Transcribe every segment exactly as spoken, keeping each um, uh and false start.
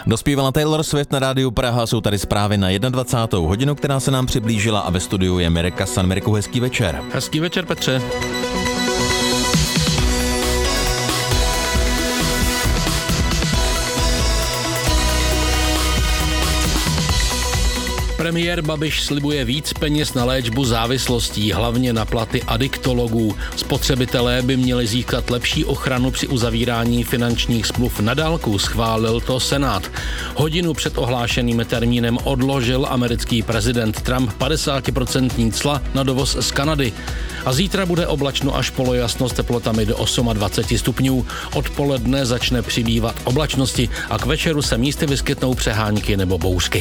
Dospívala Taylor Swift na rádiu Praha, jsou tady zprávy na dvacátou jednu hodinu, která se nám přiblížila a ve studiu je Mirek Kasan. Mirku, hezký večer. Hezký večer, Petře. Premiér Babiš slibuje víc peněz na léčbu závislostí, hlavně na platy adiktologů. Spotřebitelé by měli získat lepší ochranu při uzavírání finančních smluv na dálku, schválil to Senát. Hodinu před ohlášeným termínem odložil americký prezident Trump padesátiprocentní cla na dovoz z Kanady. A zítra bude oblačno až polojasno s teplotami do dvacet osm stupňů. Odpoledne začne přibývat oblačnosti a k večeru se místy vyskytnou přehánky nebo bouřky.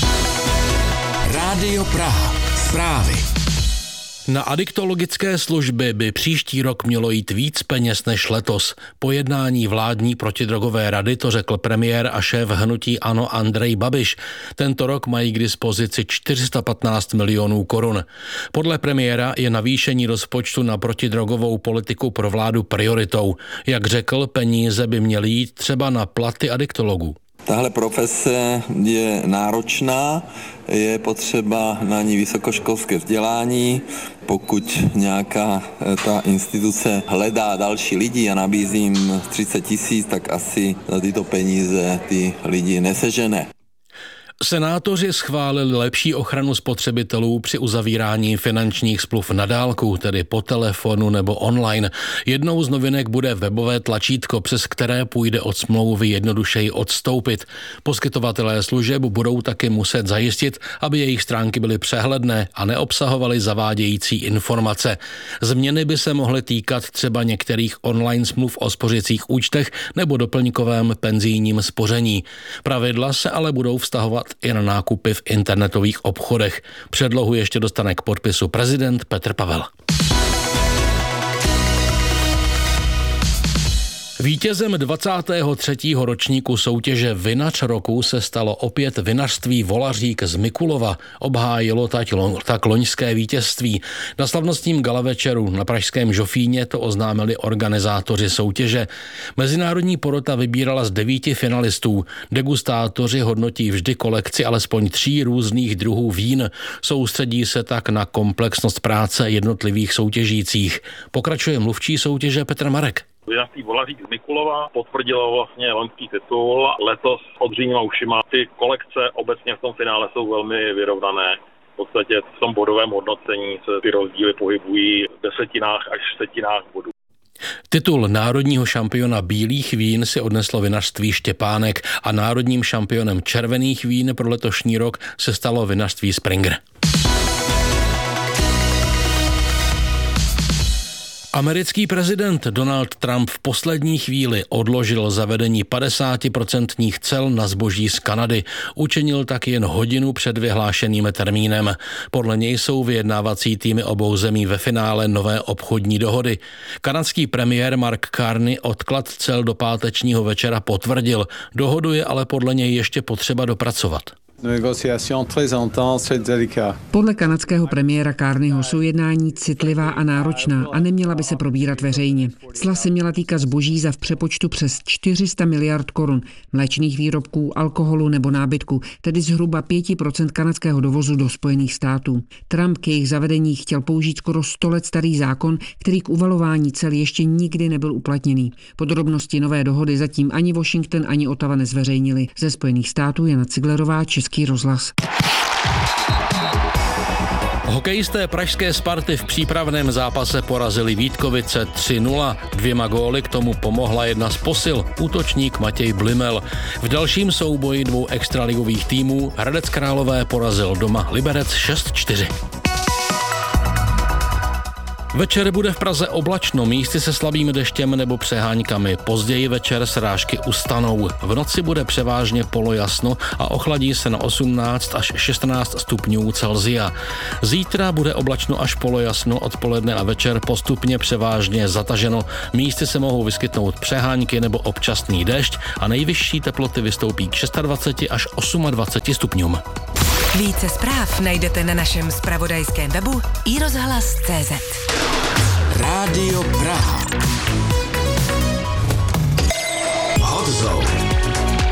Rádio Praha. Zprávy. Na adiktologické služby by příští rok mělo jít víc peněz než letos. Po jednání vládní protidrogové rady to řekl premiér a šéf hnutí ANO Andrej Babiš. Tento rok mají k dispozici čtyři sta patnáct milionů korun. Podle premiéra je navýšení rozpočtu na protidrogovou politiku pro vládu prioritou. Jak řekl, peníze by měly jít třeba na platy adiktologů. Tahle profese je náročná, je potřeba na ní vysokoškolské vzdělání. Pokud nějaká ta instituce hledá další lidi a nabízí jim třicet tisíc, tak asi za tyto peníze ty lidi nesežene. Senátoři schválili lepší ochranu spotřebitelů při uzavírání finančních smluv na dálku, tedy po telefonu nebo online. Jednou z novinek bude webové tlačítko, přes které půjde od smlouvy jednodušeji odstoupit. Poskytovatelé služeb budou taky muset zajistit, aby jejich stránky byly přehledné a neobsahovaly zavádějící informace. Změny by se mohly týkat třeba některých online smluv o spořicích účtech nebo doplňkovém penzijním spoření. Pravidla se ale budou vztahovat i na nákupy v internetových obchodech. Předlohu ještě dostane k podpisu prezident Petr Pavel. Vítězem dvacátého třetího ročníku soutěže Vinař roku se stalo opět vinařství Volařík z Mikulova. Obhájilo tak loňské vítězství. Na slavnostním gala večeru na pražském Žofíně to oznámili organizátoři soutěže. Mezinárodní porota vybírala z devíti finalistů. Degustátoři hodnotí vždy kolekci alespoň tří různých druhů vín. Soustředí se tak na komplexnost práce jednotlivých soutěžících. Pokračuje mluvčí soutěže Petr Marek. Vinařství Volařík z Mikulova potvrdilo vlastně loňský titul. Letos od Říma ušima. Ty kolekce obecně v tom finále jsou velmi vyrovnané. V podstatě v tom bodovém hodnocení se ty rozdíly pohybují v desetinách až setinách bodů. Titul národního šampiona bílých vín si odneslo vinařství Štěpánek a národním šampionem červených vín pro letošní rok se stalo vinařství Springer. Americký prezident Donald Trump v poslední chvíli odložil zavedení padesátiprocentních cel na zboží z Kanady. Učinil tak jen hodinu před vyhlášeným termínem. Podle něj jsou vyjednávací týmy obou zemí ve finále nové obchodní dohody. Kanadský premiér Mark Carney odklad cel do pátečního večera potvrdil. Dohodu je ale podle něj ještě potřeba dopracovat. Podle kanadského premiéra Carneyho jsou jednání citlivá a náročná a neměla by se probírat veřejně. Cla se měla týkat zboží za v přepočtu přes čtyři sta miliard korun, mléčných výrobků, alkoholu nebo nábytku, tedy zhruba pět procent kanadského dovozu do Spojených států. Trump k jejich zavedení chtěl použít skoro sto let starý zákon, který k uvalování cel ještě nikdy nebyl uplatněný. Podrobnosti nové dohody zatím ani Washington, ani Ottawa nezveřejnili. Ze Spojených států Jana Ciglerová, Český rozhlas. Hokejisté pražské Sparty v přípravném zápase porazili Vítkovice tři nula. Dvěma góly k tomu pomohla jedna z posil, útočník Matěj Blimel. V dalším souboji dvou extraligových týmů Hradec Králové porazil doma Liberec šest čtyři. Večer bude v Praze oblačno, místy se slabým deštěm nebo přeháňkami. Později večer srážky ustanou. V noci bude převážně polojasno a ochladí se na osmnáct až šestnáct stupňů Celsia. Zítra bude oblačno až polojasno, odpoledne a večer postupně převážně zataženo. Místy se mohou vyskytnout přeháňky nebo občasný déšť a nejvyšší teploty vystoupí k dvacet šest až dvacet osm stupňům. Více zpráv najdete na našem zpravodajském webu i rozhlas tečka cé zet. Rádio Praha. Hot Zone.